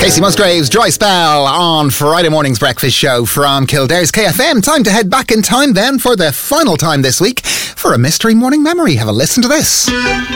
Casey Musgraves, Joyce Bell on Friday morning's breakfast show from Kildare's KFM. Time to head back in time then for the final time this week for a mystery morning memory. Have a listen to this.